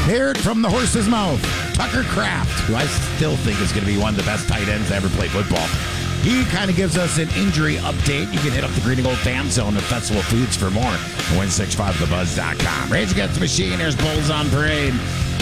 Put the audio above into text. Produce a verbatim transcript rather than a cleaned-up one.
Hear it from the horse's mouth. Tucker Kraft, who I still think is going to be one of the best tight ends to ever play football. He kind of gives us an injury update. You can hit up the Green and Gold Fan Zone at Festival Foods for more. win six five the buzz dot com. Rage Against the Machine. There's Bulls on Parade.